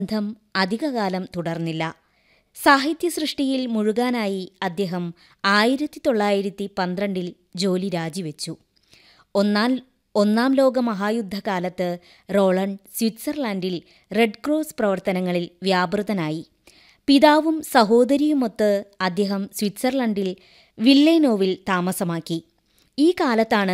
ബന്ധം അധികകാലം തുടർന്നില്ല. സാഹിത്യസൃഷ്ടിയിൽ മുഴുകാനായി അദ്ദേഹം 1912 ജോലി രാജിവെച്ചു. ഒന്നാം ലോക മഹായുദ്ധകാലത്ത് റോളണ്ട് സ്വിറ്റ്സർലൻഡിൽ റെഡ് ക്രോസ് പ്രവർത്തനങ്ങളിൽ വ്യാപൃതനായി. പിതാവും സഹോദരിയുമൊത്ത് അദ്ദേഹം സ്വിറ്റ്സർലൻഡിൽ വില്ലേനോവിൽ താമസമാക്കി. ഈ കാലത്താണ്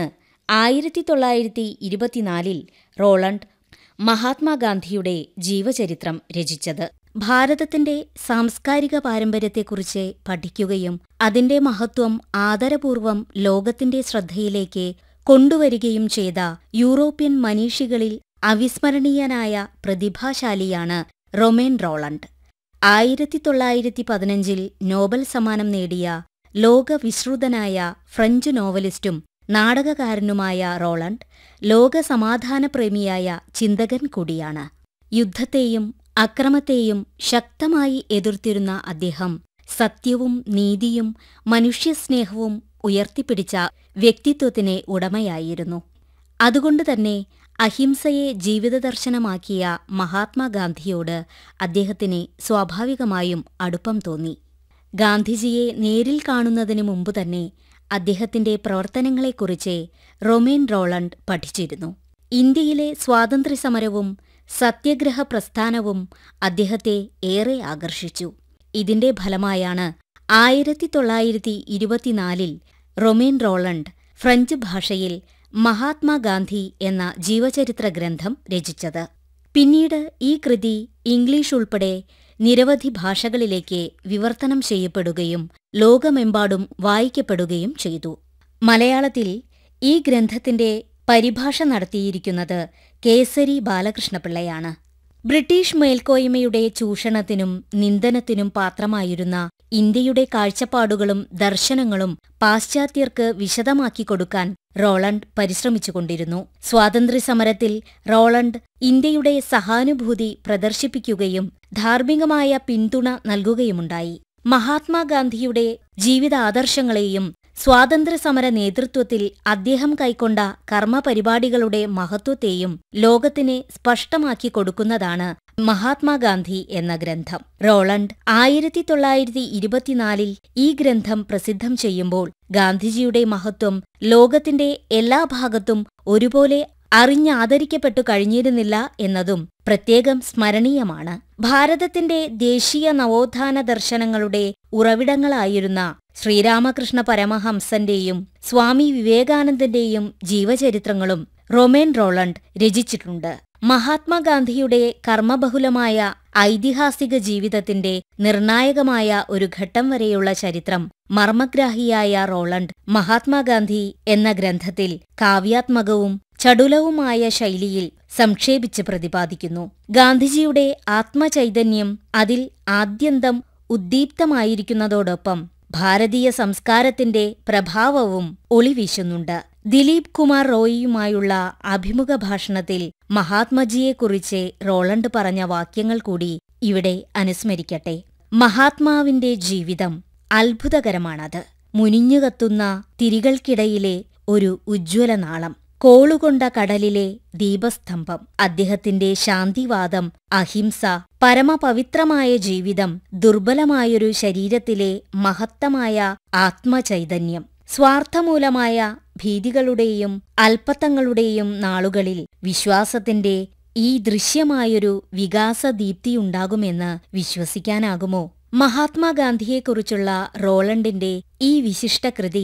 1924 റോളണ്ട് മഹാത്മാഗാന്ധിയുടെ ജീവചരിത്രം രചിച്ചത്. ഭാരതത്തിന്റെ സാംസ്കാരിക പാരമ്പര്യത്തെക്കുറിച്ച് പഠിക്കുകയും അതിന്റെ മഹത്വം ആദരപൂർവം ലോകത്തിന്റെ ശ്രദ്ധയിലേക്ക് കൊണ്ടുവരികയും ചെയ്ത യൂറോപ്യൻ മനീഷികളിൽ അവിസ്മരണീയനായ പ്രതിഭാശാലിയാണ് റൊമേൻ റോളണ്ട്. 1915 നോബൽ സമ്മാനം നേടിയ ലോകവിശ്രുതനായ ഫ്രഞ്ച് നോവലിസ്റ്റും നാടകകാരനുമായ റോളണ്ട് ലോകസമാധാനപ്രേമിയായ ചിന്തകൻ കൂടിയാണ്. യുദ്ധത്തെയും അക്രമത്തെയും ശക്തമായി എതിർത്തിരുന്ന അദ്ദേഹം സത്യവും നീതിയും മനുഷ്യസ്നേഹവും ഉയർത്തിപ്പിടിച്ച വ്യക്തിത്വത്തിന് ഉടമയായിരുന്നു. അതുകൊണ്ടുതന്നെ അഹിംസയെ ജീവിതദർശനമാക്കിയ മഹാത്മാഗാന്ധിയോട് അദ്ദേഹത്തിന് സ്വാഭാവികമായും അടുപ്പം തോന്നി. ഗാന്ധിജിയെ നേരിൽ കാണുന്നതിനു മുമ്പുതന്നെ അദ്ദേഹത്തിന്റെ പ്രവർത്തനങ്ങളെക്കുറിച്ച് റൊമേൻ റോളണ്ട് പഠിച്ചിരുന്നു. ഇന്ത്യയിലെ സ്വാതന്ത്ര്യസമരവും സത്യഗ്രഹ പ്രസ്ഥാനവും അദ്ദേഹത്തെ ഏറെ ആകർഷിച്ചു. ഇതിന്റെ ഫലമായാണ് 1924 റൊമേൻ റോളണ്ട് ഫ്രഞ്ച് ഭാഷയിൽ മഹാത്മാഗാന്ധി എന്ന ജീവചരിത്ര ഗ്രന്ഥം രചിച്ചത്. പിന്നീട് ഈ കൃതി ഇംഗ്ലീഷ് ഉൾപ്പെടെ നിരവധി ഭാഷകളിലേക്ക് വിവർത്തനം ചെയ്യപ്പെടുകയും ലോകമെമ്പാടും വായിക്കപ്പെടുകയും ചെയ്തു. മലയാളത്തിൽ ഈ ഗ്രന്ഥത്തിന്റെ പരിഭാഷ നടത്തിയിരിക്കുന്നത് കേസരി ബാലകൃഷ്ണപിള്ളയാണ്. ബ്രിട്ടീഷ് മേൽക്കോയ്മയുടെ ചൂഷണത്തിനും നിന്ദനത്തിനും പാത്രമായിരുന്ന ഇന്ത്യയുടെ കാഴ്ചപ്പാടുകളും ദർശനങ്ങളും പാശ്ചാത്യർക്ക് വിശദമാക്കി കൊടുക്കാൻ റോളണ്ട് പരിശ്രമിച്ചുകൊണ്ടിരുന്നു. സ്വാതന്ത്ര്യസമരത്തിൽ റോളണ്ട് ഇന്ത്യയുടെ സഹാനുഭൂതി പ്രദർശിപ്പിക്കുകയും ധാർമ്മികമായ പിന്തുണ നൽകുകയുമുണ്ടായി. മഹാത്മാഗാന്ധിയുടെ ജീവിതാദർശങ്ങളെയും സ്വാതന്ത്ര്യസമര നേതൃത്വത്തിൽ അദ്ദേഹം കൈക്കൊണ്ട കർമ്മപരിപാടികളുടെ മഹത്വത്തെയും ലോകത്തിന് സ്പഷ്ടമാക്കി കൊടുക്കുന്നതാണ് മഹാത്മാഗാന്ധി എന്ന ഗ്രന്ഥം. റോളണ്ട് 1924 ഈ ഗ്രന്ഥം പ്രസിദ്ധം ചെയ്യുമ്പോൾ ഗാന്ധിജിയുടെ മഹത്വം ലോകത്തിന്റെ എല്ലാ ഭാഗത്തും ഒരുപോലെ അറിഞ്ഞാദരിക്കപ്പെട്ടു കഴിഞ്ഞിരുന്നില്ല എന്നതും പ്രത്യേകം സ്മരണീയമാണ്. ഭാരതത്തിന്റെ ദേശീയ നവോത്ഥാന ദർശനങ്ങളുടെ ഉറവിടങ്ങളായിരുന്ന ശ്രീരാമകൃഷ്ണ പരമഹംസന്റെയും സ്വാമി വിവേകാനന്ദന്റെയും ജീവചരിത്രങ്ങളും റൊമേൻ റോളണ്ട് രചിച്ചിട്ടുണ്ട്. മഹാത്മാഗാന്ധിയുടെ കർമ്മബഹുലമായ ഐതിഹാസിക ജീവിതത്തിന്റെ നിർണായകമായ ഒരു ഘട്ടം വരെയുള്ള ചരിത്രം മർമ്മഗ്രാഹിയായ റോളണ്ട് മഹാത്മാഗാന്ധി എന്ന ഗ്രന്ഥത്തിൽ കാവ്യാത്മകവും ചടുലവുമായ ശൈലിയിൽ സംക്ഷേപിച്ച് പ്രതിപാദിക്കുന്നു. ഗാന്ധിജിയുടെ ആത്മചൈതന്യം അതിൽ ആദ്യന്തം ഉദ്ദീപ്തമായിരിക്കുന്നതോടൊപ്പം ഭാരതീയ സംസ്കാരത്തിന്റെ പ്രഭാവവും ഒളിവീശുന്നുണ്ട്. ദിലീപ് കുമാർ റോയിയുമായുള്ള അഭിമുഖ ഭാഷണത്തിൽ മഹാത്മജിയെക്കുറിച്ച് റോളണ്ട് പറഞ്ഞ വാക്യങ്ങൾ കൂടി ഇവിടെ അനുസ്മരിക്കട്ടെ. മഹാത്മാവിന്റെ ജീവിതം അത്ഭുതകരമാണത്. മുനിഞ്ഞുകത്തുന്ന തിരികൾക്കിടയിലെ ഒരു ഉജ്ജ്വല നാളം, കോളുകൊണ്ട കടലിലെ ദീപസ്തംഭം, അദ്ദേഹത്തിന്റെ ശാന്തിവാദം, അഹിംസ, പരമപവിത്രമായ ജീവിതം, ദുർബലമായൊരു ശരീരത്തിലെ മഹത്തമായ ആത്മചൈതന്യം, സ്വാർത്ഥമൂലമായ ഭീതികളുടെയും അല്പത്തങ്ങളുടെയും നാളുകളിൽ വിശ്വാസത്തിന്റെ ഈ ദൃശ്യമായൊരു വികാസദീപ്തിയുണ്ടാകുമെന്ന് വിശ്വസിക്കാനാകുമോ? മഹാത്മാഗാന്ധിയെക്കുറിച്ചുള്ള റോളണ്ടിന്റെ ഈ വിശിഷ്ടകൃതി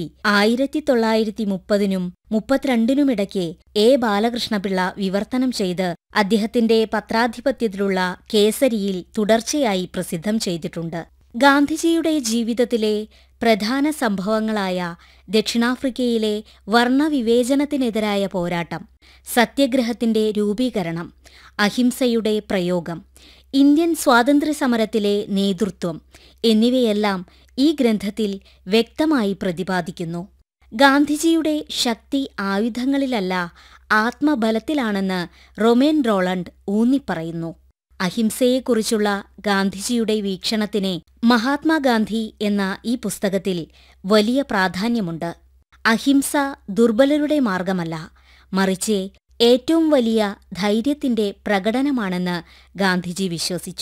1930-നും 1932-നുമിടയ്ക്ക് എ. ബാലകൃഷ്ണപിള്ള വിവർത്തനം ചെയ്ത് അദ്ദേഹത്തിന്റെ പത്രാധിപത്യത്തിലുള്ള കേസരിയിൽ തുടർച്ചയായി പ്രസിദ്ധം ചെയ്തിട്ടുണ്ട്. ഗാന്ധിജിയുടെ ജീവിതത്തിലെ പ്രധാന സംഭവങ്ങളായ ദക്ഷിണാഫ്രിക്കയിലെ വർണ്ണവിവേചനത്തിനെതിരായ പോരാട്ടം, സത്യഗ്രഹത്തിന്റെ രൂപീകരണം, അഹിംസയുടെ പ്രയോഗം, ഇന്ത്യൻ സ്വാതന്ത്ര്യസമരത്തിലെ നേതൃത്വം എന്നിവയെല്ലാം ഈ ഗ്രന്ഥത്തിൽ വ്യക്തമായി പ്രതിപാദിക്കുന്നു. ഗാന്ധിജിയുടെ ശക്തി ആയുധങ്ങളിലല്ല, ആത്മബലത്തിലാണെന്ന് റൊമേൻ റോളണ്ട് ഊന്നിപ്പറയുന്നു. അഹിംസയെക്കുറിച്ചുള്ള ഗാന്ധിജിയുടെ വീക്ഷണത്തിന് മഹാത്മാഗാന്ധി എന്ന ഈ പുസ്തകത്തിൽ വലിയ പ്രാധാന്യമുണ്ട്. അഹിംസ ദുർബലരുടെ മാർഗമല്ല, മറിച്ച് ഏറ്റവും വലിയ ധൈര്യത്തിന്റെ പ്രകടനമാണെന്ന് ഗാന്ധിജി വിശ്വസിച്ചു.